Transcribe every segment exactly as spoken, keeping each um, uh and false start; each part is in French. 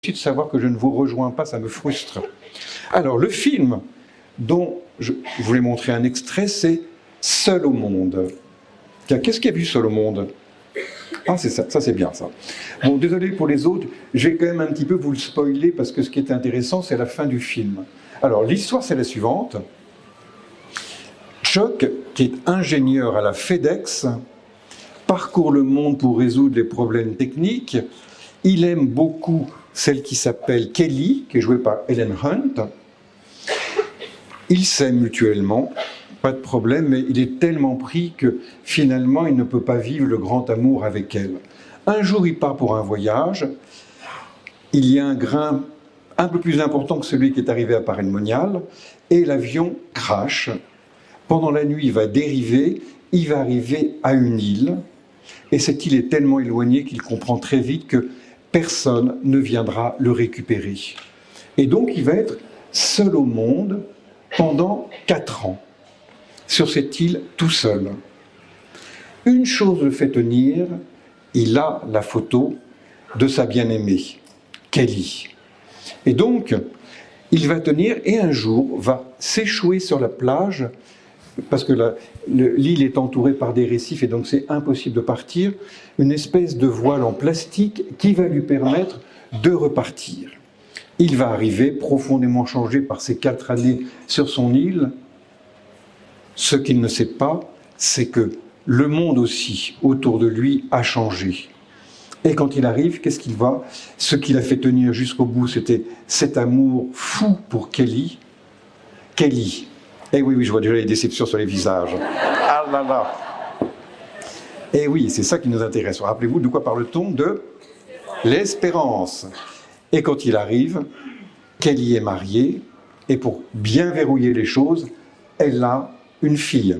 de savoir que je ne vous rejoins pas, ça me frustre. Alors, le film dont je voulais montrer un extrait, c'est Seul au monde. Tiens, qu'est-ce qu'il y a vu Seul au monde? Ah, c'est ça, ça c'est bien ça. Bon, désolé pour les autres, je vais quand même un petit peu vous le spoiler parce que ce qui est intéressant, c'est la fin du film. Alors, l'histoire, c'est la suivante. Chuck, qui est ingénieur à la FedEx, parcourt le monde pour résoudre les problèmes techniques. Il aime beaucoup celle qui s'appelle Kelly, qui est jouée par Helen Hunt. Ils s'aiment mutuellement, pas de problème, mais il est tellement pris que finalement il ne peut pas vivre le grand amour avec elle. Un jour, il part pour un voyage. Il y a un grain un peu plus important que celui qui est arrivé à Paray-le-Monial, et l'avion crache. Pendant la nuit, il va dériver, il va arriver à une île, et cette île est tellement éloignée qu'il comprend très vite que personne ne viendra le récupérer. Et donc, il va être seul au monde pendant quatre ans, sur cette île tout seul. Une chose le fait tenir, il a la photo de sa bien-aimée, Kelly. Et donc, il va tenir et un jour va s'échouer sur la plage, parce que l'île est entourée par des récifs et donc c'est impossible de partir, une espèce de voile en plastique qui va lui permettre de repartir. Il va arriver profondément changé par ces quatre années sur son île. Ce qu'il ne sait pas, c'est que le monde aussi autour de lui a changé. Et quand il arrive, qu'est-ce qu'il va? Ce qui l'a fait tenir jusqu'au bout, c'était cet amour fou pour Kelly. Kelly. Eh oui, oui, je vois déjà les déceptions sur les visages. Ah là là. Eh oui, c'est ça qui nous intéresse. Rappelez-vous, de quoi parle-t-on? De l'espérance. Et quand il arrive, Kelly est mariée, et pour bien verrouiller les choses, elle a une fille.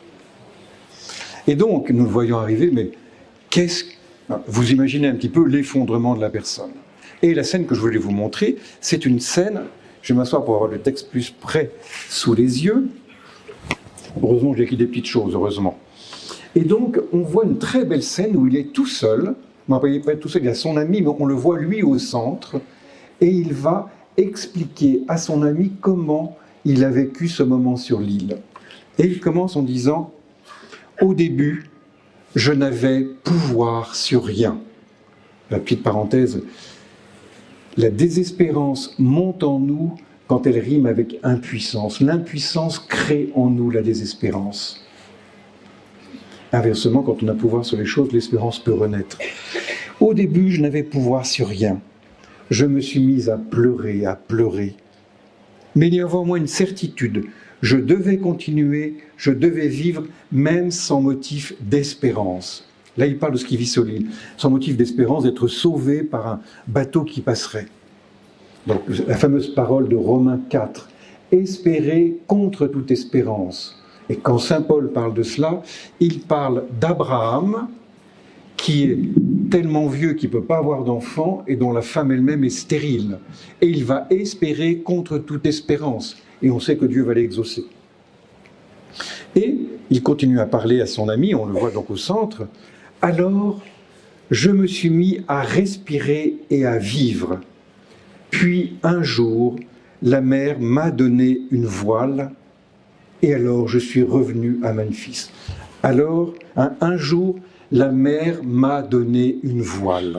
Et donc, nous le voyons arriver, mais qu'est-ce que... Vous imaginez un petit peu l'effondrement de la personne. Et la scène que je voulais vous montrer, c'est une scène... Je vais m'asseoir pour avoir le texte plus près sous les yeux. Heureusement, j'ai écrit des petites choses, heureusement. Et donc, on voit une très belle scène où il est tout seul. Non, il n'est pas tout seul, il y a son ami, mais on le voit lui au centre. Et il va expliquer à son ami comment il a vécu ce moment sur l'île. Et il commence en disant « Au début, je n'avais pouvoir sur rien. » La petite parenthèse. La désespérance monte en nous quand elle rime avec impuissance. L'impuissance crée en nous la désespérance. Inversement, quand on a pouvoir sur les choses, l'espérance peut renaître. Au début, je n'avais pouvoir sur rien. Je me suis mise à pleurer, à pleurer. Mais il y avait en moi une certitude. Je devais continuer, je devais vivre, même sans motif d'espérance. Là, il parle de ce qui vit sur l'île, sans motif d'espérance d'être sauvé par un bateau qui passerait. Donc, la fameuse parole de Romains quatre, « Espérer contre toute espérance ». Et quand saint Paul parle de cela, il parle d'Abraham, qui est tellement vieux qu'il ne peut pas avoir d'enfant et dont la femme elle-même est stérile. Et il va espérer contre toute espérance. Et on sait que Dieu va l'exaucer. Et il continue à parler à son ami, on le voit donc au centre, « Alors, je me suis mis à respirer et à vivre. Puis un jour, la mer m'a donné une voile, et alors je suis revenu à Memphis. » Alors, un, un jour, la mer m'a donné une voile.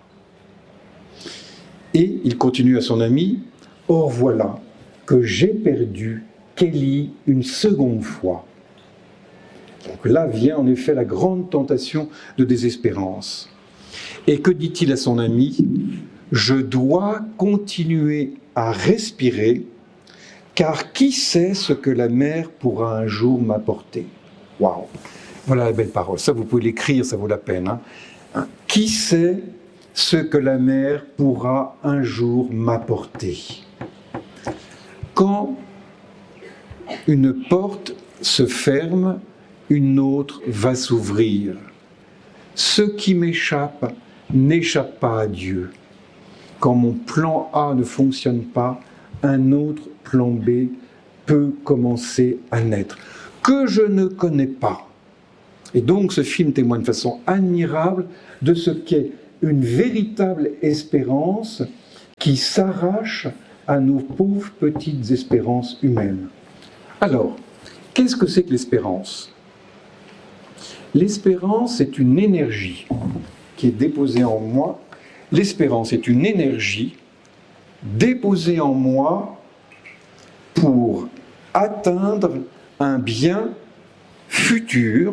Et il continue à son ami, « Or voilà que j'ai perdu Kelly une seconde fois. » Donc là vient en effet la grande tentation de désespérance. Et que dit-il à son ami? « Je dois continuer à respirer, car qui sait ce que la mer pourra un jour m'apporter ?» Waouh! Voilà la belle parole. Ça, vous pouvez l'écrire, ça vaut la peine. Hein. Hein? Qui sait ce que la mer pourra un jour m'apporter? Quand une porte se ferme, une autre va s'ouvrir. Ce qui m'échappe n'échappe pas à Dieu. Quand mon plan A ne fonctionne pas, un autre plan B peut commencer à naître, que je ne connais pas. Et donc ce film témoigne de façon admirable de ce qu'est une véritable espérance qui s'arrache à nos pauvres petites espérances humaines. Alors, qu'est-ce que c'est que l'espérance? L'espérance est une énergie qui est déposée en moi. L'espérance est une énergie déposée en moi pour atteindre un bien futur,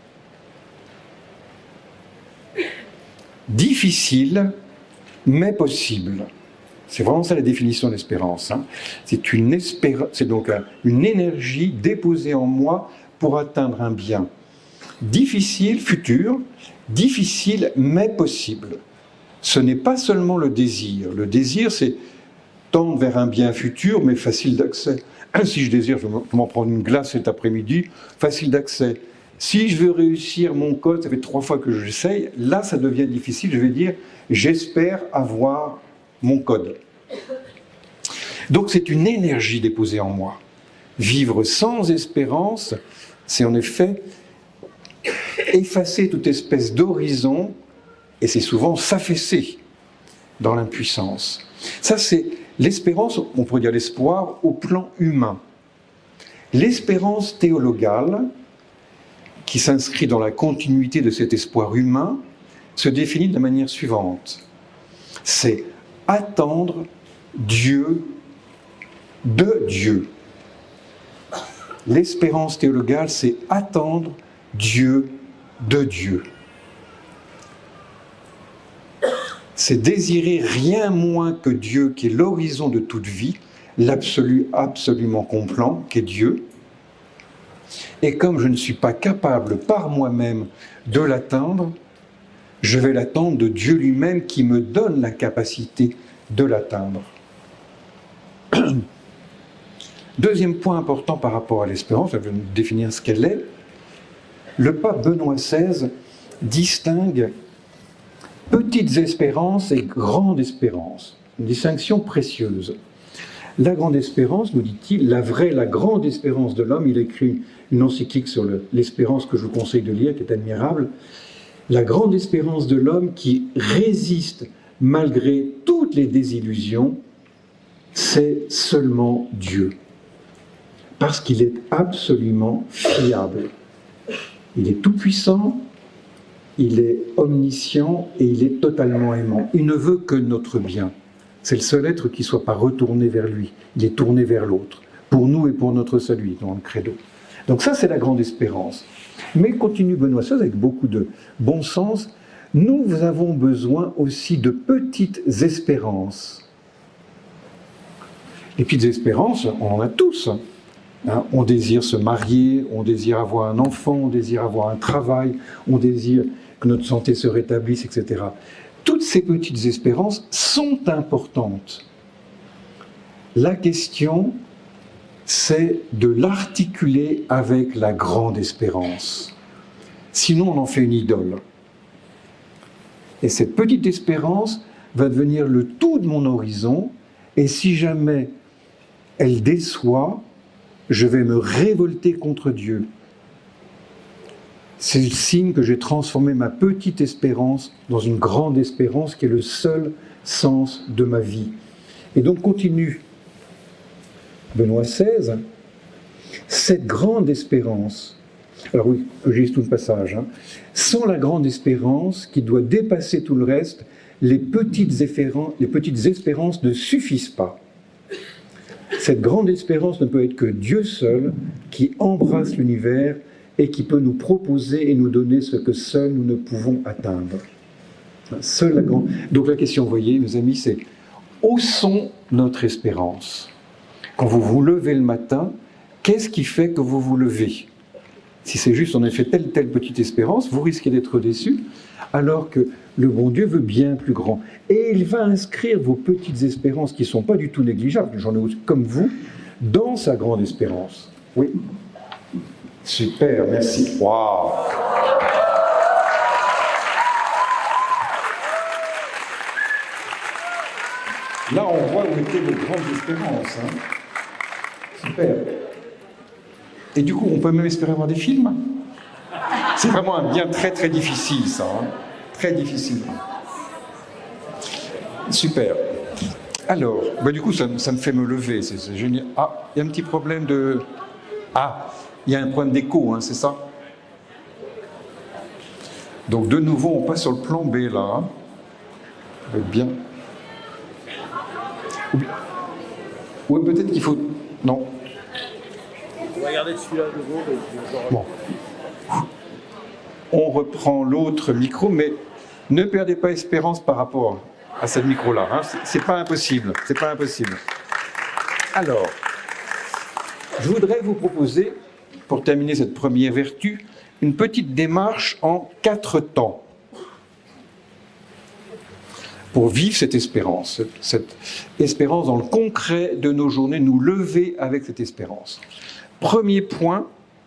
difficile, mais possible. C'est vraiment ça la définition de l'espérance. Hein. C'est une espér... c'est donc un, une énergie déposée en moi pour atteindre un bien difficile, futur, difficile, mais possible. Ce n'est pas seulement le désir. Le désir, c'est tendre vers un bien futur, mais facile d'accès. Si je désire, je vais m'en prendre une glace cet après-midi, facile d'accès. Si je veux réussir mon code, ça fait trois fois que j'essaye, là ça devient difficile, je vais dire, j'espère avoir mon code. Donc c'est une énergie déposée en moi. Vivre sans espérance, c'est en effet effacer toute espèce d'horizon, et c'est souvent s'affaisser dans l'impuissance. Ça c'est l'espérance, on pourrait dire l'espoir, au plan humain. L'espérance théologale, qui s'inscrit dans la continuité de cet espoir humain, se définit de la manière suivante. C'est attendre Dieu de Dieu. L'espérance théologale, c'est attendre Dieu de Dieu. C'est désirer rien moins que Dieu, qui est l'horizon de toute vie, l'absolu absolument complet, qui est Dieu. Et comme je ne suis pas capable par moi-même de l'atteindre, je vais l'attendre de Dieu lui-même qui me donne la capacité de l'atteindre. Deuxième point important par rapport à l'espérance, je vais définir ce qu'elle est. Le pape Benoît seize distingue petites espérances et grandes espérances. Une distinction précieuse. La grande espérance, nous dit-il, la vraie, la grande espérance de l'homme, il écrit une encyclique sur l'espérance que je vous conseille de lire, qui est admirable. La grande espérance de l'homme qui résiste malgré toutes les désillusions, c'est seulement Dieu. Parce qu'il est absolument fiable. Il est tout-puissant, il est omniscient et il est totalement aimant. Il ne veut que notre bien. C'est le seul être qui ne soit pas retourné vers lui. Il est tourné vers l'autre, pour nous et pour notre salut, dans le credo. Donc ça, c'est la grande espérance. Mais continue Benoît seize avec beaucoup de bon sens. Nous avons besoin aussi de petites espérances. Les petites espérances, on en a tous. Hein, on désire se marier, on désire avoir un enfant, on désire avoir un travail, on désire que notre santé se rétablisse, et cetera. Toutes ces petites espérances sont importantes. La question, c'est de l'articuler avec la grande espérance. Sinon, on en fait une idole. Et cette petite espérance va devenir le tout de mon horizon, et si jamais elle déçoit, je vais me révolter contre Dieu. C'est le signe que j'ai transformé ma petite espérance dans une grande espérance qui est le seul sens de ma vie. Et donc continue Benoît seize, cette grande espérance, alors oui, j'ai tout le passage, hein, sans la grande espérance qui doit dépasser tout le reste, les petites, les petites espérances ne suffisent pas. Cette grande espérance ne peut être que Dieu seul qui embrasse l'univers et qui peut nous proposer et nous donner ce que seuls nous ne pouvons atteindre. Seule la grande... Donc la question, vous voyez, mes amis, c'est où sont notre espérance? Quand vous vous levez le matin, qu'est-ce qui fait que vous vous levez? Si c'est juste en effet telle telle petite espérance, vous risquez d'être déçu, alors que le bon Dieu veut bien plus grand. Et il va inscrire vos petites espérances, qui ne sont pas du tout négligeables, j'en ai aussi comme vous, dans sa grande espérance. Oui. Super, merci. Waouh! Là, on voit où étaient les grandes espérances. Hein. Super. Et du coup, on peut même espérer avoir des films? C'est vraiment un bien très très difficile, ça. Hein. Très difficile. Super. Alors, bah du coup, ça, ça me fait me lever, c'est c'est génial. Ah, il y a un petit problème de... Ah, il y a un problème d'écho, hein, c'est ça? Donc, de nouveau, on passe sur le plan B, là. Ça va être bien. Oui, peut-être qu'il faut... Non. Regardez celui-là de gauche. Bon. On reprend l'autre micro, mais ne perdez pas espérance par rapport à ce micro-là. Hein. C'est pas impossible. C'est pas impossible. Alors, je voudrais vous proposer, pour terminer cette première vertu, une petite démarche en quatre temps pour vivre cette espérance, cette espérance dans le concret de nos journées, nous lever avec cette espérance. Premier point,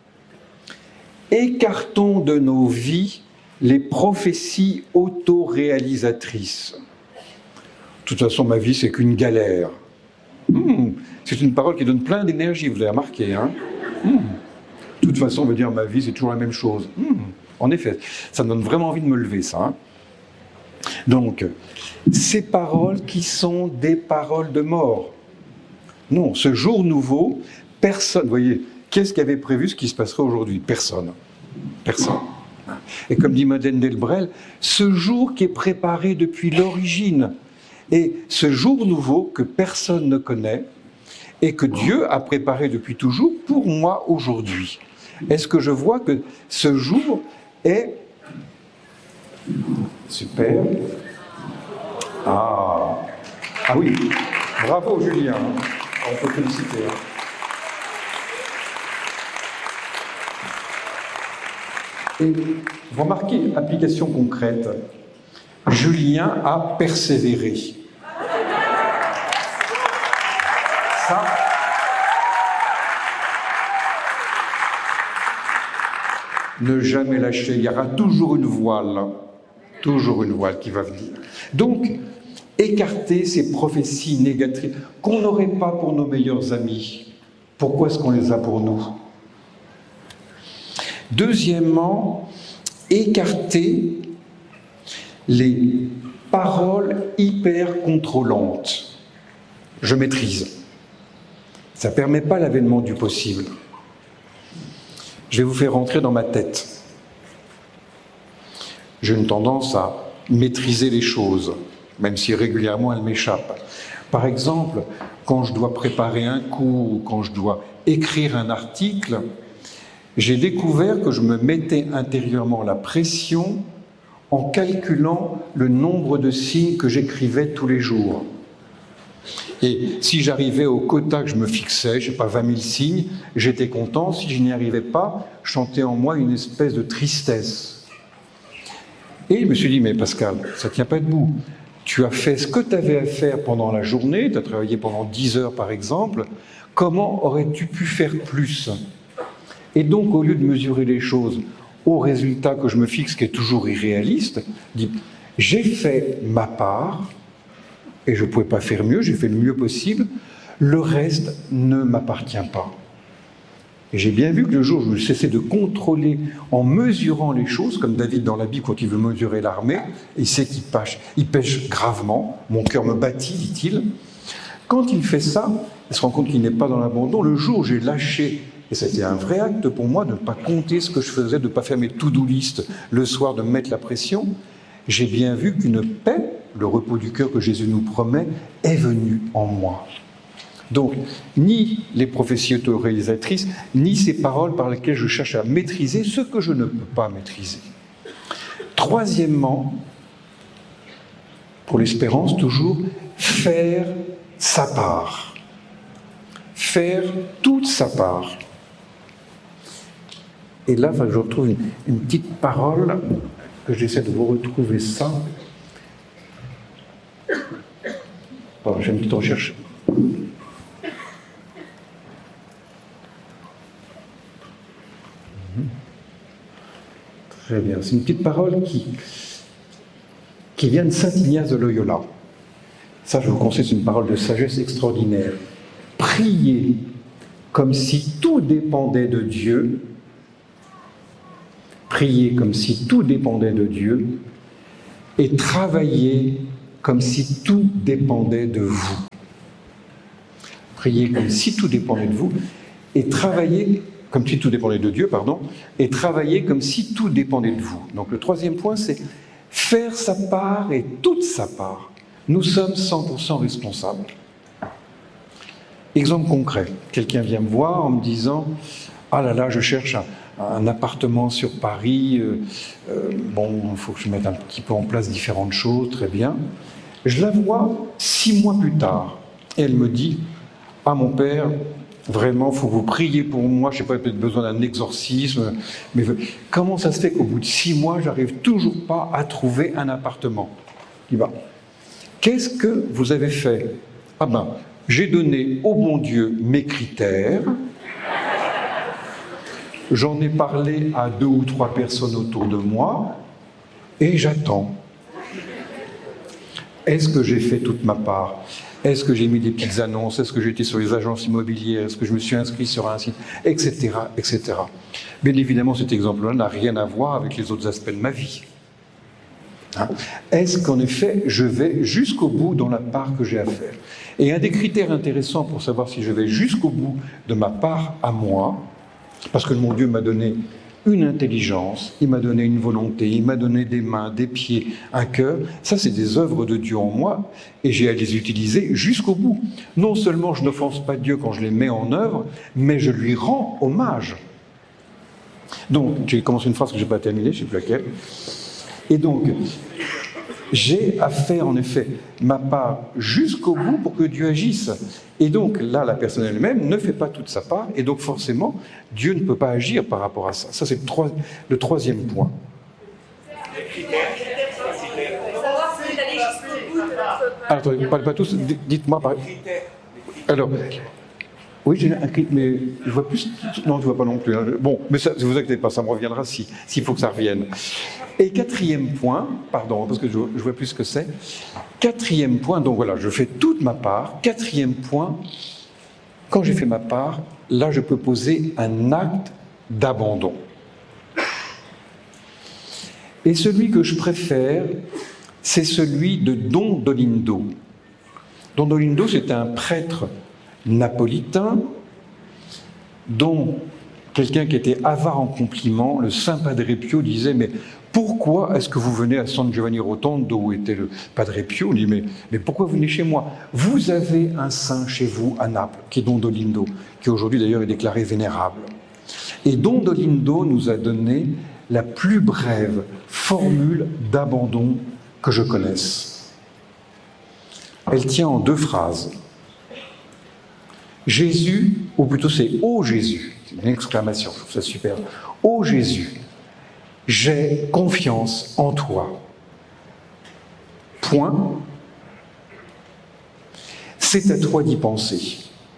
écartons de nos vies les prophéties autoréalisatrices. De toute façon, ma vie, c'est qu'une galère. Mmh, c'est une parole qui donne plein d'énergie, vous l'avez remarqué. Hein mmh. De toute façon, on veut dire ma vie, c'est toujours la même chose. Mmh. En effet, ça me donne vraiment envie de me lever, ça. Hein. Donc, ces paroles qui sont des paroles de mort. Non, ce jour nouveau, personne, vous voyez, qu'est-ce qui avait prévu ce qui se passerait aujourd'hui? Personne. Personne. Et comme dit Madeleine Delbrel, ce jour qui est préparé depuis l'origine, et ce jour nouveau que personne ne connaît, et que Dieu a préparé depuis toujours pour moi aujourd'hui. Est-ce que je vois que ce jour est... Super. Ah, ah oui, bravo Julien, on peut féliciter. Et vous remarquez, application concrète, Julien a persévéré. Ça, ne jamais lâcher, il y aura toujours une voile, toujours une voile qui va venir. Donc, écarter ces prophéties négatives qu'on n'aurait pas pour nos meilleurs amis. Pourquoi est-ce qu'on les a pour nous? Deuxièmement, écarter les paroles hyper contrôlantes. Je maîtrise. Ça ne permet pas l'avènement du possible. Je vais vous faire rentrer dans ma tête. J'ai une tendance à maîtriser les choses, même si régulièrement elles m'échappent. Par exemple, quand je dois préparer un cours, quand je dois écrire un article, j'ai découvert que je me mettais intérieurement la pression en calculant le nombre de signes que j'écrivais tous les jours. Et si j'arrivais au quota que je me fixais, je ne sais pas, vingt mille signes, j'étais content. Si je n'y arrivais pas, je sentais en moi une espèce de tristesse. Et je me suis dit, mais Pascal, ça ne tient pas debout. Tu as fait ce que tu avais à faire pendant la journée, tu as travaillé pendant dix heures par exemple, comment aurais-tu pu faire plus? Et donc, au lieu de mesurer les choses au résultat que je me fixe, qui est toujours irréaliste, je dis, j'ai fait ma part, et je ne pouvais pas faire mieux, j'ai fait le mieux possible, le reste ne m'appartient pas. Et j'ai bien vu que le jour où je cessais de contrôler en mesurant les choses, comme David dans la Bible quand il veut mesurer l'armée, il sait qu'il pêche, il pêche gravement, mon cœur me battit, dit-il. Quand il fait ça, il se rend compte qu'il n'est pas dans l'abandon. Le jour où j'ai lâché, et c'était un vrai acte pour moi de ne pas compter ce que je faisais, de ne pas faire mes to-do list le soir, de me mettre la pression, j'ai bien vu qu'une paix, le repos du cœur que Jésus nous promet, est venu en moi. Donc, ni les prophéties autoréalisatrices, ni ces paroles par lesquelles je cherche à maîtriser ce que je ne peux pas maîtriser. Troisièmement, pour l'espérance toujours, faire sa part. Faire toute sa part. Et là, je retrouve une, une petite parole, que j'essaie de vous retrouver ça. Bon, j'ai une petite recherche. Très bien, c'est une petite parole qui, qui vient de saint Ignace de Loyola. Ça, je vous conseille, c'est une parole de sagesse extraordinaire. Priez comme si tout dépendait de Dieu. Priez comme si tout dépendait de Dieu. Et travaillez comme si tout dépendait de vous. Priez comme si tout dépendait de vous et travaillez comme si tout dépendait de Dieu, pardon, et travaillez comme si tout dépendait de vous. Donc le troisième point, c'est faire sa part et toute sa part. Nous sommes cent pour cent responsables. Exemple concret, quelqu'un vient me voir en me disant « Ah là là, je cherche un, un appartement sur Paris, euh, euh, bon, il faut que je mette un petit peu en place différentes choses, très bien. » Je la vois six mois plus tard, et elle me dit « Ah mon père, vraiment, il faut que vous priez pour moi, je n'ai pas peut-être besoin d'un exorcisme, mais comment ça se fait qu'au bout de six mois, j'arrive toujours pas à trouver un appartement ?» Il va. Qu'est-ce que vous avez fait? Ah ben, j'ai donné au bon Dieu mes critères, j'en ai parlé à deux ou trois personnes autour de moi, et j'attends. Est-ce que j'ai fait toute ma part? Est-ce que j'ai mis des petites annonces? Est-ce que j'ai été sur les agences immobilières? Est-ce que je me suis inscrit sur un site? Etc, et cetera. Bien évidemment, cet exemple-là n'a rien à voir avec les autres aspects de ma vie. Hein? Est-ce qu'en effet, je vais jusqu'au bout dans la part que j'ai à faire? Et un des critères intéressants pour savoir si je vais jusqu'au bout de ma part à moi, parce que mon Dieu m'a donné une intelligence, il m'a donné une volonté, il m'a donné des mains, des pieds, un cœur, ça c'est des œuvres de Dieu en moi, et j'ai à les utiliser jusqu'au bout. Non seulement je n'offense pas Dieu quand je les mets en œuvre, mais je lui rends hommage. Donc, j'ai commencé une phrase que je n'ai pas terminée, je ne sais plus laquelle. Et donc, j'ai à faire en effet ma part jusqu'au bout pour que Dieu agisse. Et donc là, la personne elle-même ne fait pas toute sa part, et donc forcément, Dieu ne peut pas agir par rapport à ça. Ça, c'est le, troi- le troisième point. Alors, attendez, pas, pas tous, dites-moi. Par... Alors, oui, j'ai un cri, mais je vois plus. Non, je vois pas non plus. Hein. Bon, mais ça, ne vous inquiétez pas, ça me reviendra si, s'il faut que ça revienne. Et quatrième point, pardon, parce que je, je vois plus ce que c'est. Quatrième point, donc voilà, je fais toute ma part. Quatrième point, quand j'ai fait ma part, là, je peux poser un acte d'abandon. Et celui que je préfère, c'est celui de Don Dolindo. Don Dolindo, c'est un prêtre napolitain, dont quelqu'un qui était avare en compliments, le saint Padre Pio, disait « Mais pourquoi est-ce que vous venez à San Giovanni Rotondo, où était le Padre Pio ?» Il dit mais, « Mais pourquoi vous venez chez moi? Vous avez un saint chez vous à Naples, qui est Don Dolindo, qui aujourd'hui d'ailleurs est déclaré vénérable. » Et Don Dolindo nous a donné la plus brève formule d'abandon que je connaisse. Elle tient en deux phrases. Jésus, ou plutôt c'est « Ô Jésus », c'est une exclamation, je trouve ça super. « Ô Jésus, j'ai confiance en toi. » Point. C'est à toi d'y penser.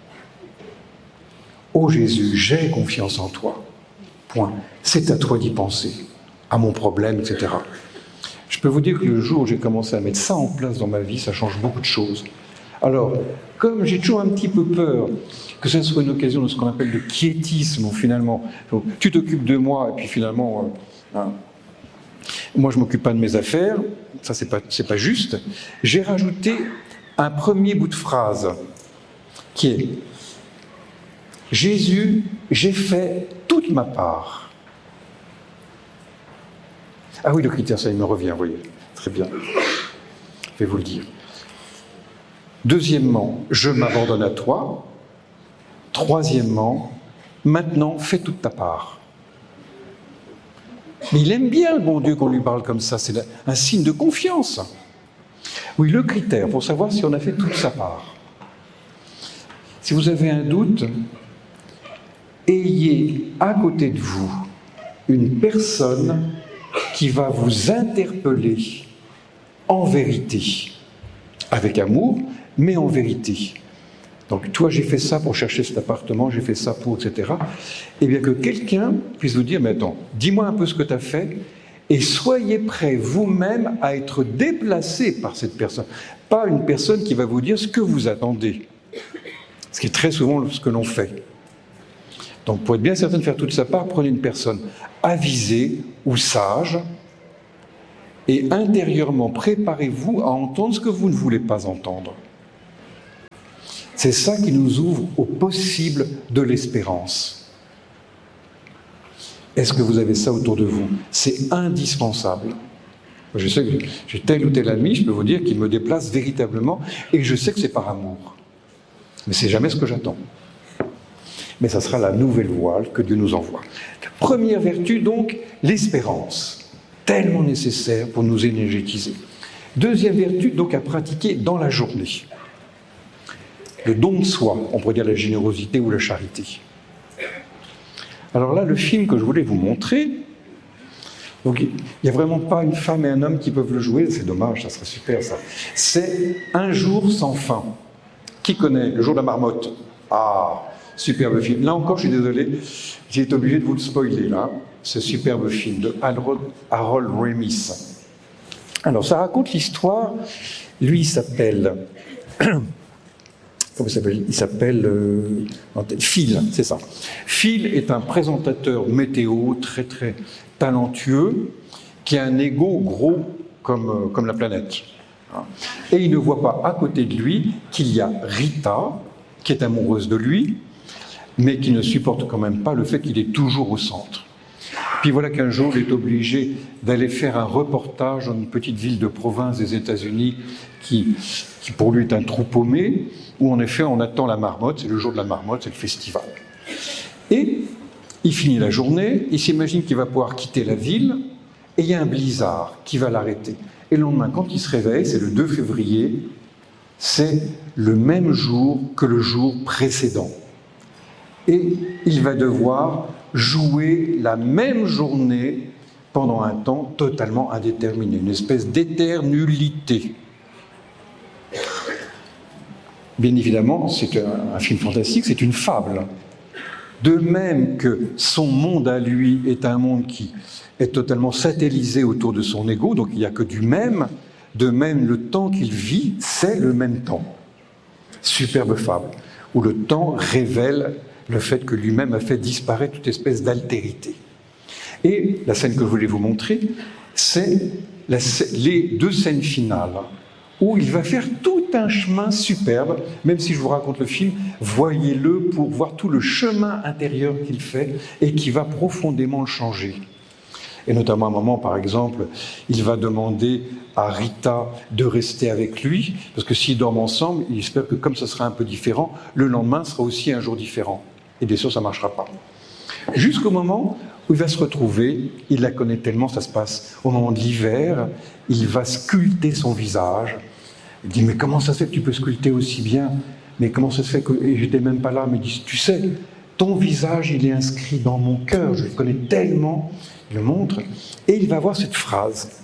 « Ô Jésus, j'ai confiance en toi. » Point. C'est à toi d'y penser, à mon problème, et cetera. Je peux vous dire que le jour où j'ai commencé à mettre ça en place dans ma vie, ça change beaucoup de choses. Alors, comme j'ai toujours un petit peu peur que ce soit une occasion de ce qu'on appelle le quiétisme, où finalement, tu t'occupes de moi, et puis finalement, euh, hein, moi je ne m'occupe pas de mes affaires, ça c'est pas, c'est pas juste, j'ai rajouté un premier bout de phrase, qui est « Jésus, j'ai fait toute ma part. » Ah oui, le critère, ça il me revient, vous voyez, très bien, je vais vous le dire. Deuxièmement, je m'abandonne à toi. Troisièmement, maintenant, fais toute ta part. Mais il aime bien, le bon Dieu, qu'on lui parle comme ça. C'est un signe de confiance. Oui, le critère pour savoir si on a fait toute sa part. Si vous avez un doute, ayez à côté de vous une personne qui va vous interpeller en vérité, avec amour, mais en vérité. Donc, toi, j'ai fait ça pour chercher cet appartement, j'ai fait ça pour, et cetera. Et bien que quelqu'un puisse vous dire, mais attends, dis-moi un peu ce que tu as fait, et soyez prêts vous-même à être déplacés par cette personne. Pas une personne qui va vous dire ce que vous attendez. Ce qui est très souvent ce que l'on fait. Donc, pour être bien certain de faire toute sa part, prenez une personne avisée ou sage, Et intérieurement, préparez-vous à entendre ce que vous ne voulez pas entendre. C'est ça qui nous ouvre au possible de l'espérance. Est-ce que vous avez ça autour de vous? C'est indispensable. Je sais que j'ai tel ou tel ami, je peux vous dire qu'il me déplace véritablement, et je sais que c'est par amour. Mais c'est jamais ce que j'attends. Mais ça sera la nouvelle voile que Dieu nous envoie. La première vertu, donc, l'espérance, tellement nécessaire pour nous énergétiser. Deuxième vertu, donc, à pratiquer dans la journée. Le don de soi, on pourrait dire la générosité ou la charité. Alors là, le film que je voulais vous montrer, donc il n'y a vraiment pas une femme et un homme qui peuvent le jouer, c'est dommage, ça serait super ça. C'est Un jour sans fin. Qui connaît Le jour de la marmotte? Ah, superbe film. Là encore, je suis désolé, j'ai été obligé de vous le spoiler, là. Ce superbe film de Harold, Harold Ramis. Alors, ça raconte l'histoire, lui, il s'appelle... Comment il s'appelle? Il s'appelle euh, Phil, c'est ça. Phil est un présentateur météo très très talentueux qui a un ego gros comme, euh, comme la planète. Et il ne voit pas à côté de lui qu'il y a Rita, qui est amoureuse de lui, mais qui ne supporte quand même pas le fait qu'il est toujours au centre. Puis voilà qu'un jour, il est obligé d'aller faire un reportage dans une petite ville de province des États-Unis qui, qui pour lui est un trou paumé, où en effet on attend la marmotte, c'est le jour de la marmotte, c'est le festival. Et il finit la journée, il s'imagine qu'il va pouvoir quitter la ville, et il y a un blizzard qui va l'arrêter. Et le lendemain, quand il se réveille, c'est le deux février, c'est le même jour que le jour précédent. Et il va devoir jouer la même journée pendant un temps totalement indéterminé, une espèce d'éternité. Bien évidemment, c'est un, un film fantastique, c'est une fable. De même que son monde à lui est un monde qui est totalement satellisé autour de son ego, donc il n'y a que du même, de même le temps qu'il vit, c'est le même temps. Superbe fable, où le temps révèle le fait que lui-même a fait disparaître toute espèce d'altérité. Et la scène que je voulais vous montrer, c'est la, les deux scènes finales, où il va faire tout un chemin superbe, même si je vous raconte le film, voyez-le pour voir tout le chemin intérieur qu'il fait et qui va profondément le changer. Et notamment à un moment, par exemple, il va demander à Rita de rester avec lui, parce que s'ils dorment ensemble, il espère que comme ça sera un peu différent, le lendemain sera aussi un jour différent. Et bien sûr, ça ne marchera pas. Jusqu'au moment où il va se retrouver, il la connaît tellement, ça se passe au moment de l'hiver, il va sculpter son visage. Il dit, mais comment ça se fait que tu peux sculpter aussi bien? Mais comment ça se fait que... Et j'étais même pas là, mais il dit, tu sais, ton visage, il est inscrit dans mon cœur, je le connais tellement, il le montre, et il va avoir cette phrase.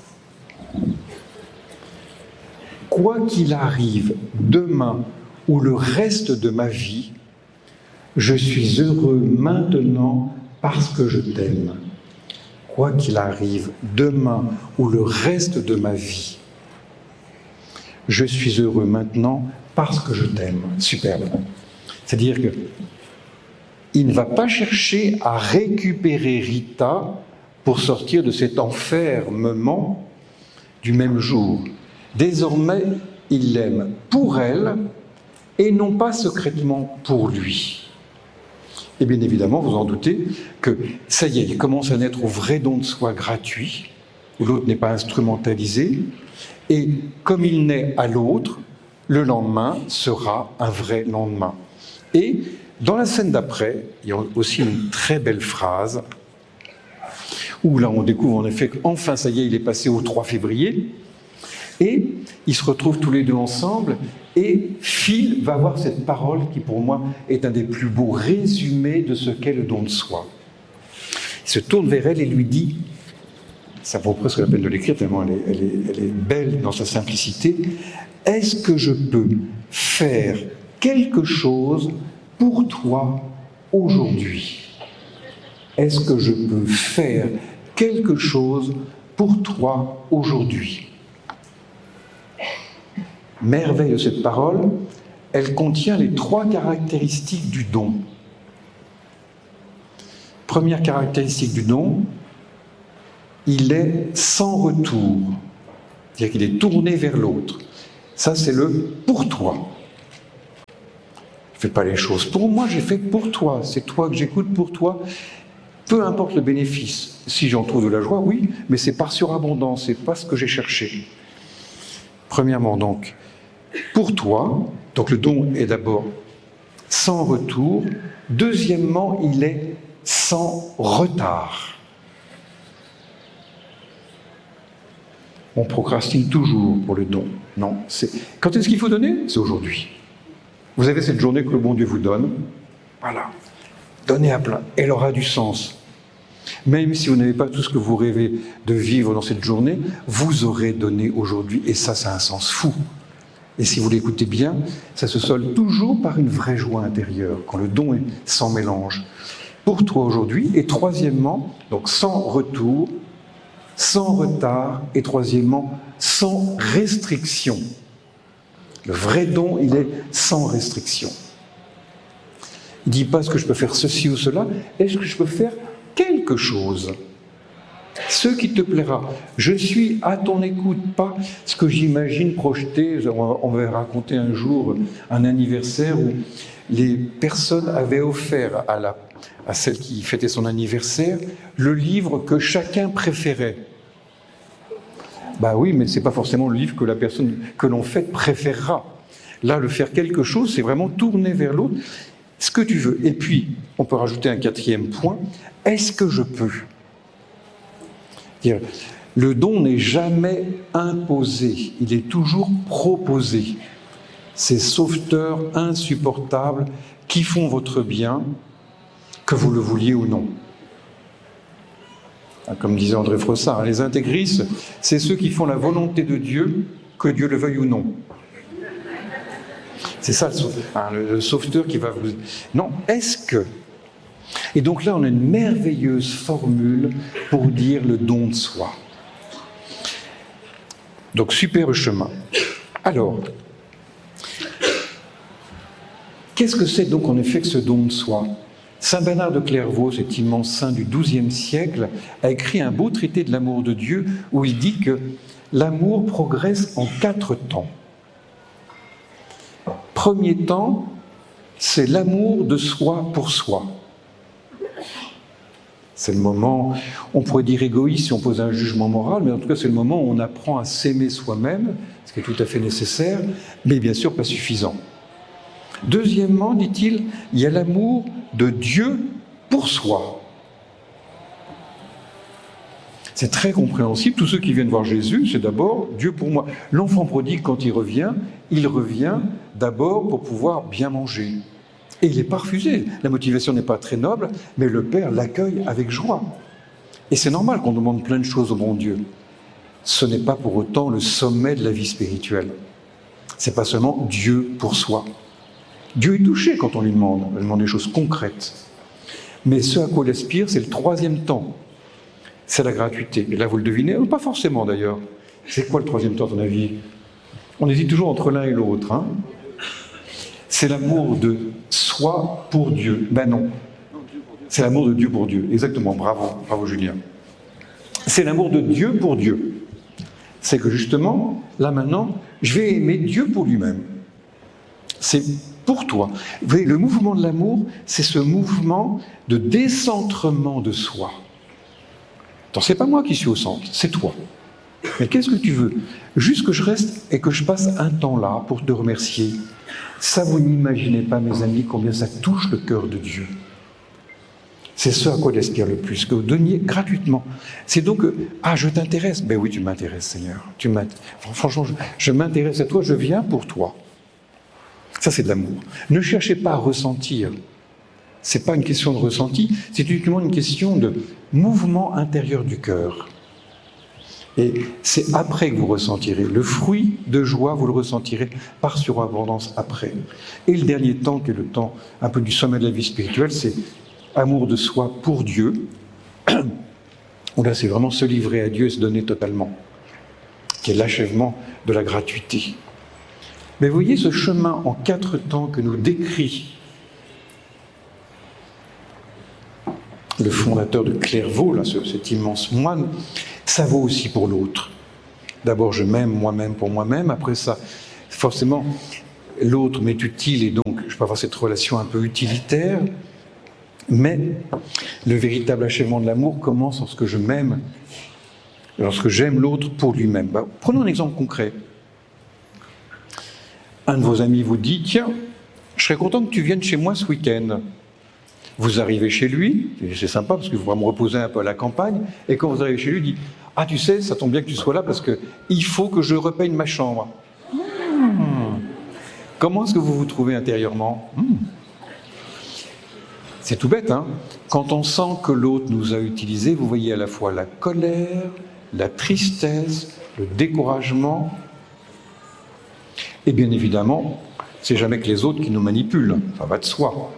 Quoi qu'il arrive demain ou le reste de ma vie, je suis heureux maintenant parce que je t'aime. Quoi qu'il arrive demain ou le reste de ma vie, je suis heureux maintenant parce que je t'aime. Superbe. C'est-à-dire qu'il ne va pas chercher à récupérer Rita pour sortir de cet enfermement du même jour. Désormais, il l'aime pour elle et non pas secrètement pour lui. Et bien évidemment, vous en doutez, que ça y est, il commence à naître au vrai don de soi gratuit, où l'autre n'est pas instrumentalisé, et comme il naît à l'autre, le lendemain sera un vrai lendemain. Et dans la scène d'après, il y a aussi une très belle phrase, où là on découvre en effet qu'enfin, ça y est, il est passé au trois février, et ils se retrouvent tous les deux ensemble, et Phil va avoir cette parole qui, pour moi, est un des plus beaux résumés de ce qu'est le don de soi. Il se tourne vers elle et lui dit, ça vaut presque la peine de l'écrire tellement elle est, elle est, elle est belle dans sa simplicité, « Est-ce que je peux faire quelque chose pour toi aujourd'hui? Est-ce que je peux faire quelque chose pour toi aujourd'hui ?» Merveille de cette parole, elle contient les trois caractéristiques du don. Première caractéristique du don, il est sans retour. C'est-à-dire qu'il est tourné vers l'autre. Ça, c'est le « pour toi ». Je ne fais pas les choses pour moi, j'ai fait pour toi. C'est toi que j'écoute pour toi. Peu importe le bénéfice. Si j'en trouve de la joie, oui, mais c'est par surabondance, c'est pas ce que j'ai cherché. Premièrement, donc, pour toi, donc le don est d'abord sans retour. Deuxièmement, il est sans retard. On procrastine toujours pour le don. Non, c'est... Quand est-ce qu'il faut donner? C'est aujourd'hui. Vous avez cette journée que le bon Dieu vous donne. Voilà. Donnez à plein. Elle aura du sens. Même si vous n'avez pas tout ce que vous rêvez de vivre dans cette journée, vous aurez donné aujourd'hui. Et ça, ça a un sens fou. Et si vous l'écoutez bien, ça se solde toujours par une vraie joie intérieure, quand le don est sans mélange. Pour toi aujourd'hui. Et troisièmement, donc sans retour, sans retard. Et troisièmement, sans restriction. Le vrai don, il est sans restriction. Il ne dit pas est-ce que je peux faire ceci ou cela, est-ce que je peux faire quelque chose, ce qui te plaira. Je suis à ton écoute, pas ce que j'imagine projeter. On va raconter un jour un anniversaire où les personnes avaient offert à, la, à celle qui fêtait son anniversaire le livre que chacun préférait. Bah oui, mais ce n'est pas forcément le livre que la personne que l'on fête préférera. Là, le faire quelque chose, c'est vraiment tourner vers l'autre. Ce que tu veux. Et puis, on peut rajouter un quatrième point. Est-ce que je peux? Le don n'est jamais imposé, il est toujours proposé. Ces sauveteurs insupportables qui font votre bien, que vous le vouliez ou non. Comme disait André Frossard, les intégristes, c'est ceux qui font la volonté de Dieu, que Dieu le veuille ou non. C'est ça le sauveteur qui va vous... Non, est-ce que... Et donc là, on a une merveilleuse formule pour dire le don de soi. Donc, superbe chemin. Alors, qu'est-ce que c'est donc en effet que ce don de soi? Saint Bernard de Clairvaux, cet immense saint du douzième siècle, a écrit un beau traité de l'amour de Dieu où il dit que l'amour progresse en quatre temps. Premier temps, c'est l'amour de soi pour soi. C'est le moment, on pourrait dire égoïste si on pose un jugement moral, mais en tout cas c'est le moment où on apprend à s'aimer soi-même, ce qui est tout à fait nécessaire, mais bien sûr pas suffisant. Deuxièmement, dit-il, il y a l'amour de Dieu pour soi. C'est très compréhensible. Tous ceux qui viennent voir Jésus, c'est d'abord Dieu pour moi. L'enfant prodigue, quand il revient, il revient d'abord pour pouvoir bien manger. Et il n'est pas refusé. La motivation n'est pas très noble, mais le Père l'accueille avec joie. Et c'est normal qu'on demande plein de choses au bon Dieu. Ce n'est pas pour autant le sommet de la vie spirituelle. C'est pas seulement Dieu pour soi. Dieu est touché quand on lui demande. On lui demande des choses concrètes. Mais ce à quoi il aspire, c'est le troisième temps. C'est la gratuité. Et là, vous le devinez, pas forcément d'ailleurs. C'est quoi le troisième temps, à ton avis? On hésite toujours entre l'un et l'autre. Hein, c'est l'amour de soi pour Dieu. Ben non. C'est l'amour de Dieu pour Dieu. Exactement. Bravo. Bravo, Julien. C'est l'amour de Dieu pour Dieu. C'est que justement, là maintenant, je vais aimer Dieu pour lui-même. C'est pour toi. Vous voyez, le mouvement de l'amour, c'est ce mouvement de décentrement de soi. Alors, c'est pas moi qui suis au centre, c'est toi. Mais qu'est-ce que tu veux? Juste que je reste et que je passe un temps là pour te remercier. Ça, vous n'imaginez pas, mes amis, combien ça touche le cœur de Dieu. C'est ce à quoi il aspire le plus, que vous donniez gratuitement. C'est donc, ah, je t'intéresse. Ben oui, tu m'intéresses, Seigneur. Tu m'intéresses. Franchement, je, je m'intéresse à toi, je viens pour toi. Ça, c'est de l'amour. Ne cherchez pas à ressentir. Ce n'est pas une question de ressenti, c'est uniquement une question de mouvement intérieur du cœur. Et c'est après que vous ressentirez. Le fruit de joie, vous le ressentirez par surabondance après. Et le dernier temps, qui est le temps un peu du sommet de la vie spirituelle, c'est amour de soi pour Dieu. Où là, c'est vraiment se livrer à Dieu et se donner totalement, qui est l'achèvement de la gratuité. Mais vous voyez ce chemin en quatre temps que nous décrit le fondateur de Clairvaux, là, ce, cet immense moine, ça vaut aussi pour l'autre. D'abord, je m'aime moi-même pour moi-même. Après ça, forcément, l'autre m'est utile et donc je peux avoir cette relation un peu utilitaire. Mais le véritable achèvement de l'amour commence lorsque je m'aime, lorsque j'aime l'autre pour lui-même. Bah, prenons un exemple concret. Un de vos amis vous dit « Tiens, je serais content que tu viennes chez moi ce week-end ». Vous arrivez chez lui, et c'est sympa parce que vous pourrez me reposer un peu à la campagne, et quand vous arrivez chez lui, il dit « Ah, tu sais, ça tombe bien que tu sois là parce qu'il faut que je repeigne ma chambre. Hmm. » Comment est-ce que vous vous trouvez intérieurement? hmm. C'est tout bête, hein? Quand on sent que l'autre nous a utilisés, vous voyez à la fois la colère, la tristesse, le découragement, et bien évidemment, c'est jamais que les autres qui nous manipulent, ça va de soi.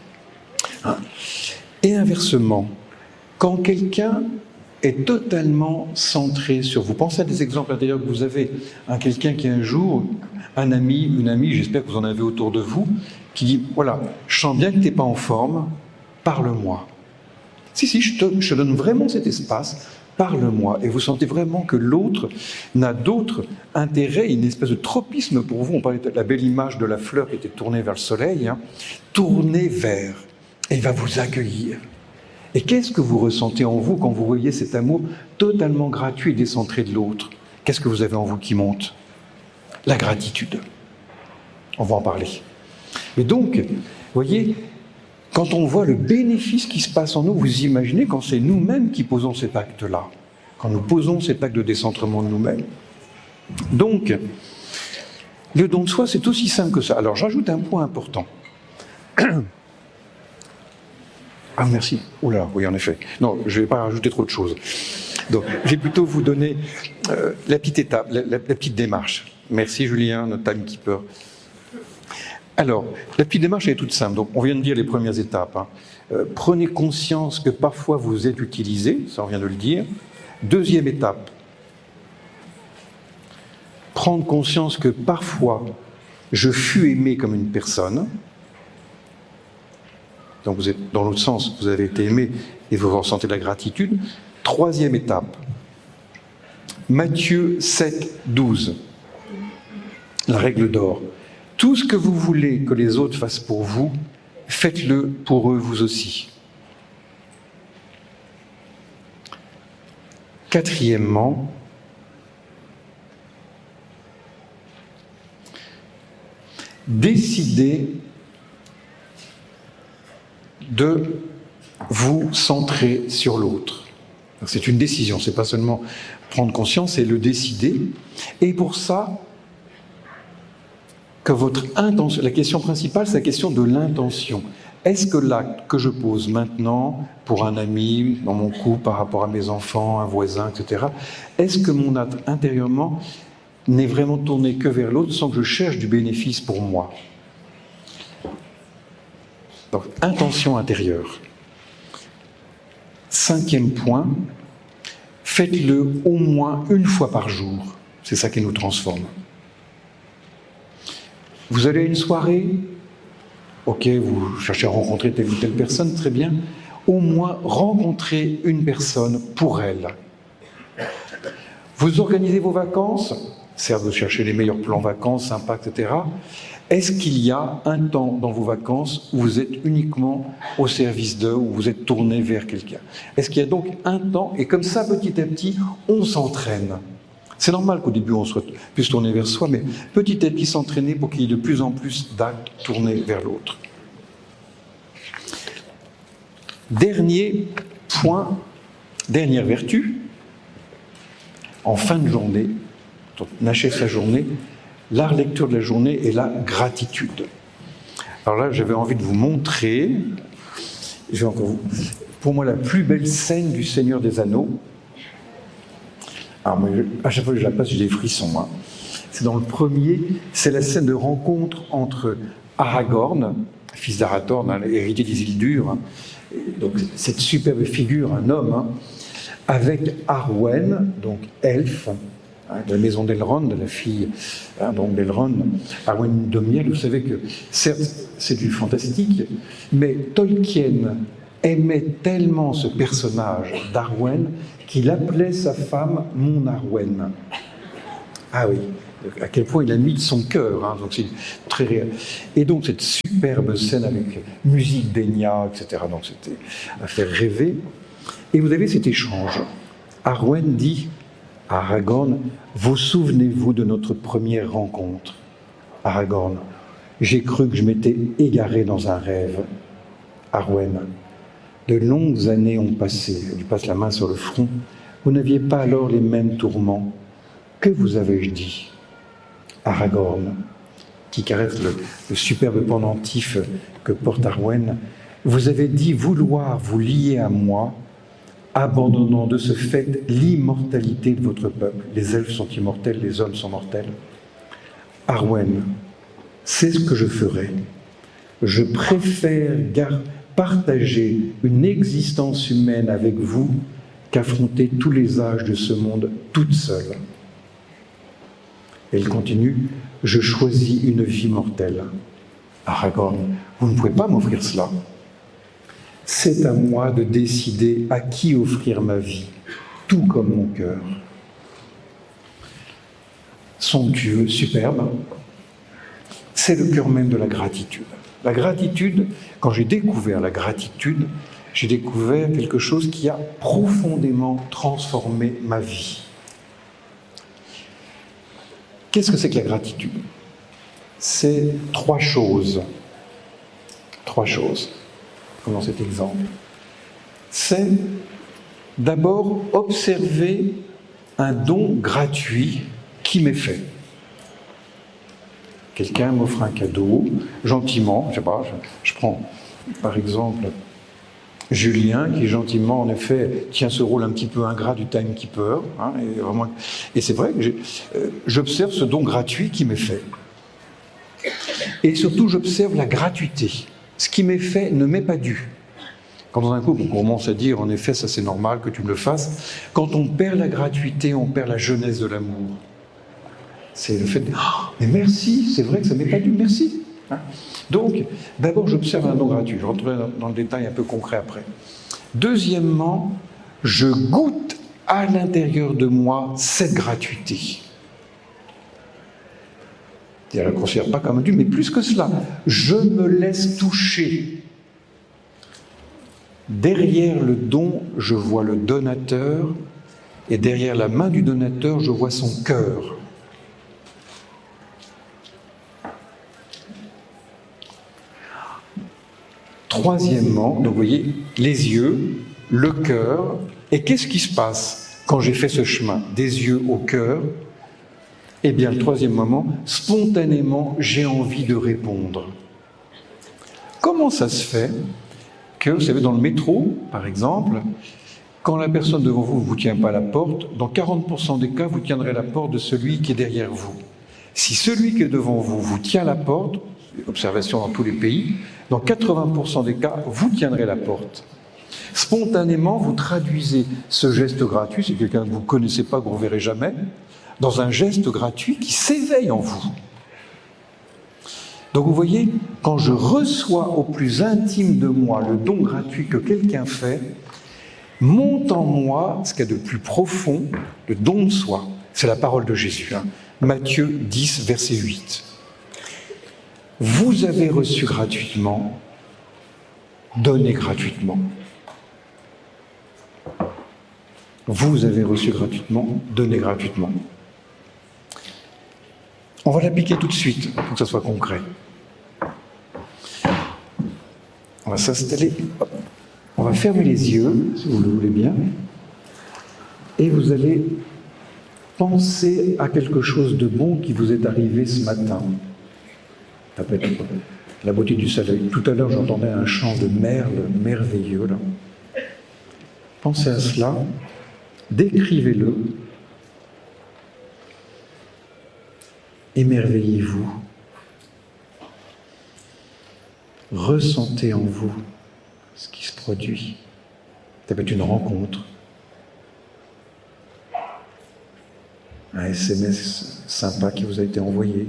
Et inversement, quand quelqu'un est totalement centré sur vous, pensez à des exemples intérieurs que vous avez, hein, quelqu'un qui un jour, un ami, une amie, j'espère que vous en avez autour de vous, qui dit, voilà, je sens bien que tu n'es pas en forme, parle-moi. Si, si, je te, je te donne vraiment cet espace, parle-moi. Et vous sentez vraiment que l'autre n'a d'autre intérêt, une espèce de tropisme pour vous. On parlait de la belle image de la fleur qui était tournée vers le soleil, hein, tournée vers, et il va vous accueillir. Et qu'est-ce que vous ressentez en vous quand vous voyez cet amour totalement gratuit et décentré de l'autre? Qu'est-ce que vous avez en vous qui monte? La gratitude. On va en parler. Et donc, vous voyez, quand on voit le bénéfice qui se passe en nous, vous imaginez quand c'est nous-mêmes qui posons cet acte-là, quand nous posons cet acte de décentrement de nous-mêmes. Donc, le don de soi, c'est aussi simple que ça. Alors, j'ajoute un point important. Ah, merci. Oula, oui, en effet. Non, je ne vais pas rajouter trop de choses. Donc, je vais plutôt vous donner euh, la petite étape, la, la, la petite démarche. Merci, Julien, notre timekeeper. Alors, la petite démarche est toute simple. Donc, on vient de dire les premières étapes. Hein. Euh, prenez conscience que parfois vous êtes utilisé, ça on vient de le dire. Deuxième étape, prendre conscience que parfois je fus aimé comme une personne. Donc vous êtes dans l'autre sens, vous avez été aimé et vous ressentez de la gratitude. Troisième étape, Matthieu sept, douze, la règle d'or. Tout ce que vous voulez que les autres fassent pour vous, faites-le pour eux vous aussi. Quatrièmement, décidez de vous centrer sur l'autre. C'est une décision, c'est pas seulement prendre conscience, c'est le décider. Et pour ça, que votre intention, la question principale, c'est la question de l'intention. Est-ce que l'acte que je pose maintenant, pour un ami, dans mon couple, par rapport à mes enfants, un voisin, et cetera, est-ce que mon acte intérieurement n'est vraiment tourné que vers l'autre sans que je cherche du bénéfice pour moi? Donc, intention intérieure. Cinquième point, faites-le au moins une fois par jour. C'est ça qui nous transforme. Vous allez à une soirée, ok, vous cherchez à rencontrer telle ou telle personne, très bien. Au moins, rencontrez une personne pour elle. Vous organisez vos vacances, certes, vous cherchez les meilleurs plans vacances, sympas, et cetera. Est-ce qu'il y a un temps dans vos vacances où vous êtes uniquement au service d'eux, où vous êtes tourné vers quelqu'un? Est-ce qu'il y a donc un temps, et comme ça, petit à petit, on s'entraîne? C'est normal qu'au début, on soit plus tourné vers soi, mais petit à petit s'entraîner pour qu'il y ait de plus en plus d'actes tournés vers l'autre. Dernier point, dernière vertu, en fin de journée, quand on achève sa journée, la lecture de la journée est la gratitude. Alors là, j'avais envie de vous montrer, je vais encore vous, pour moi, la plus belle scène du Seigneur des Anneaux. Alors, moi, à chaque fois que je la passe, j'ai des frissons. Hein. C'est dans le premier, c'est la scène de rencontre entre Aragorn, fils d'Arathorn, hein, héritier des îles Dures, hein, donc cette superbe figure, un homme, hein, avec Arwen, donc elfe, hein, de la maison d'Elrond, de la fille hein, donc d'Elrond, Arwen Domiel. Vous savez que, certes, c'est du fantastique, mais Tolkien aimait tellement ce personnage d'Arwen qu'il appelait sa femme « mon Arwen ». Ah oui, à quel point il a mis de son cœur, hein, donc c'est très réel. Et donc cette superbe scène avec musique d'Enya, et cetera. Donc c'était à faire rêver. Et vous avez cet échange. Arwen dit à Aragorn, vous souvenez-vous de notre première rencontre? Aragorn, j'ai cru que je m'étais égaré dans un rêve. Arwen, de longues années ont passé. Elle lui passe la main sur le front. Vous n'aviez pas alors les mêmes tourments. Que vous avais-je dit? Aragorn, qui caresse le, le superbe pendentif que porte Arwen, vous avez dit vouloir vous lier à moi, abandonnant de ce fait l'immortalité de votre peuple. Les elfes sont immortels, les hommes sont mortels. Arwen, c'est ce que je ferai. Je préfère gar- partager une existence humaine avec vous qu'affronter tous les âges de ce monde toute seule. Elle continue, je choisis une vie mortelle. Aragorn, vous ne pouvez pas m'offrir cela. C'est à moi de décider à qui offrir ma vie, tout comme mon cœur. Somptueux, superbe, c'est le cœur même de la gratitude. La gratitude, quand j'ai découvert la gratitude, j'ai découvert quelque chose qui a profondément transformé ma vie. Qu'est-ce que c'est que la gratitude? C'est trois choses. Trois choses, comme dans cet exemple. C'est d'abord observer un don gratuit qui m'est fait. Quelqu'un m'offre un cadeau, gentiment, je sais pas, je, je prends par exemple Julien, qui gentiment, en effet, tient ce rôle un petit peu ingrat du timekeeper. Hein, et, vraiment, et c'est vrai que j'ai, euh, j'observe ce don gratuit qui m'est fait. Et surtout, j'observe la gratuité. Ce qui m'est fait ne m'est pas dû. Quand dans un couple, on commence à dire, en effet, ça c'est normal que tu me le fasses, quand on perd la gratuité, on perd la jeunesse de l'amour. C'est le fait de oh, mais merci, c'est vrai que ça m'est pas dû, merci. Hein. Donc, d'abord, j'observe un don gratuit. Je rentrerai dans le détail un peu concret après. Deuxièmement, je goûte à l'intérieur de moi cette gratuité. Je ne la considère pas comme un dû, mais plus que cela, je me laisse toucher. Derrière le don, je vois le donateur, et derrière la main du donateur, je vois son cœur. Troisièmement, donc vous voyez, les yeux, le cœur, et qu'est-ce qui se passe quand j'ai fait ce chemin des yeux au cœur? Eh bien, le troisième moment, spontanément, j'ai envie de répondre. Comment ça se fait que, vous savez, dans le métro, par exemple, quand la personne devant vous ne vous tient pas à la porte, dans quarante pour cent des cas, vous tiendrez la porte de celui qui est derrière vous. Si celui qui est devant vous vous tient la porte, observation dans tous les pays, dans quatre-vingts pour cent des cas, vous tiendrez la porte. Spontanément, vous traduisez ce geste gratuit, c'est quelqu'un que vous ne connaissez pas, que vous ne verrez jamais, dans un geste gratuit qui s'éveille en vous. Donc vous voyez, quand je reçois au plus intime de moi le don gratuit que quelqu'un fait, monte en moi ce qu'il y a de plus profond, le don de soi. C'est la parole de Jésus, hein. Matthieu dix, verset huit. Vous avez reçu gratuitement, donnez gratuitement. Vous avez reçu gratuitement, donnez gratuitement. On va l'appliquer tout de suite, pour que ça soit concret. On va s'installer. On va fermer les yeux, si vous le voulez bien. Et vous allez penser à quelque chose de bon qui vous est arrivé ce matin. Ça peut être la beauté du soleil. Tout à l'heure, j'entendais un chant de merle merveilleux. Là. Pensez à cela, décrivez-le, émerveillez-vous, ressentez en vous ce qui se produit. Ça peut être une rencontre, un S M S sympa qui vous a été envoyé.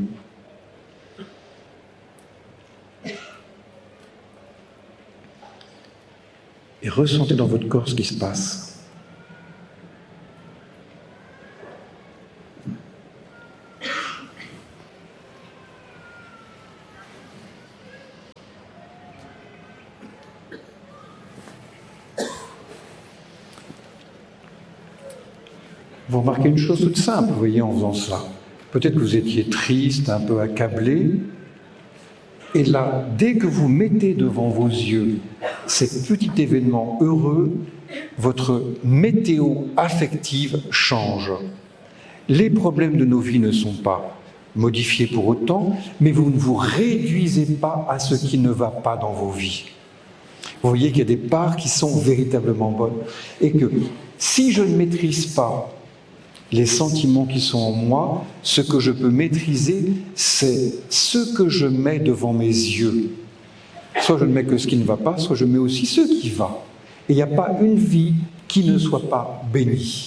Et ressentez dans votre corps ce qui se passe. vous remarquez une chose toute simple, vous voyez, en faisant cela. Peut-être que vous étiez triste, un peu accablé. Et là, dès que vous mettez devant vos yeux ces petits événements heureux, votre météo affective change. Les problèmes de nos vies ne sont pas modifiés pour autant, mais vous ne vous réduisez pas à ce qui ne va pas dans vos vies. Vous voyez qu'il y a des parts qui sont véritablement bonnes. Et que si je ne maîtrise pas les sentiments qui sont en moi, ce que je peux maîtriser, c'est ce que je mets devant mes yeux. Soit je ne mets que ce qui ne va pas, soit je mets aussi ce qui va. Et il n'y a pas une vie qui ne soit pas bénie.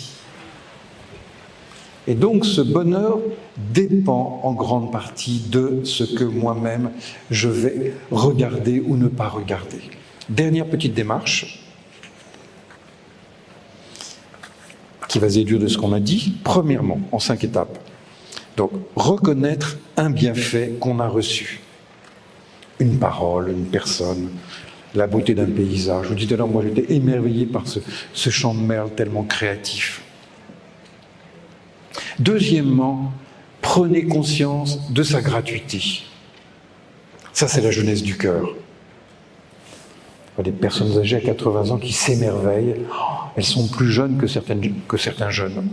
Et donc ce bonheur dépend en grande partie de ce que moi-même je vais regarder ou ne pas regarder. Dernière petite démarche qui va se déduire de ce qu'on a dit. Premièrement, en cinq étapes. Donc, reconnaître un bienfait qu'on a reçu. Une parole, une personne, la beauté d'un paysage. Je vous disais alors, moi j'étais émerveillé par ce, ce chant de merle tellement créatif. Deuxièmement, prenez conscience de sa gratuité. Ça, c'est la jeunesse du cœur. Des personnes âgées à quatre-vingts ans qui s'émerveillent, elles sont plus jeunes que, certaines, que certains jeunes.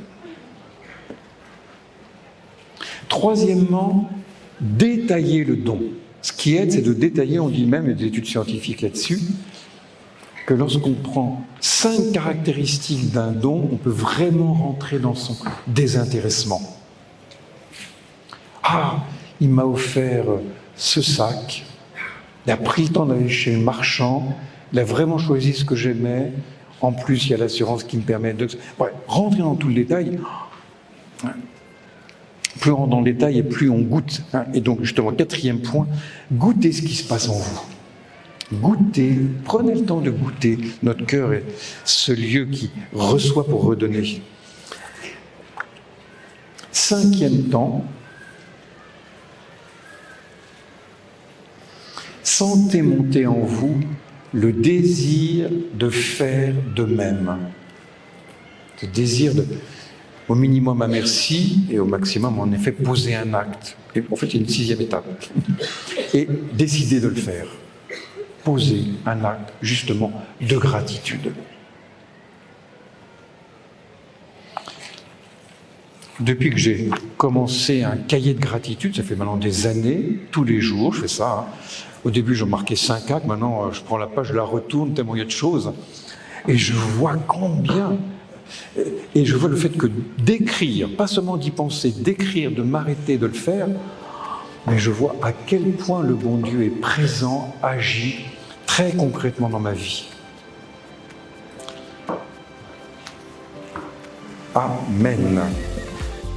Troisièmement, détailler le don. Ce qui aide, c'est de détailler, on dit même, il y a des études scientifiques là-dessus, que lorsqu'on prend cinq caractéristiques d'un don, on peut vraiment rentrer dans son désintéressement. Ah, il m'a offert ce sac, il a pris le temps d'aller chez le marchand, il a vraiment choisi ce que j'aimais, en plus il y a l'assurance qui me permet de... Ouais, rentrer dans tout le détail, plus on rentre dans le détail et plus on goûte. Et donc justement, quatrième point, goûtez ce qui se passe en vous. Goûtez, prenez le temps de goûter. Notre cœur est ce lieu qui reçoit pour redonner. Cinquième temps, sentez monter en vous le désir de faire de même. Le désir de, au minimum à merci et au maximum, en effet, poser un acte. Et en fait, il y a une sixième étape. Et décider de le faire. Poser un acte, justement, de gratitude. Depuis que j'ai commencé un cahier de gratitude, ça fait maintenant des années, tous les jours, je fais ça. Hein. Au début, j'en marquais cinq actes, maintenant, je prends la page, je la retourne, tellement il y a de choses. Et je vois combien... Et je vois le fait que d'écrire, pas seulement d'y penser, d'écrire, de m'arrêter, de le faire, mais je vois à quel point le bon Dieu est présent, agit très concrètement dans ma vie. Amen.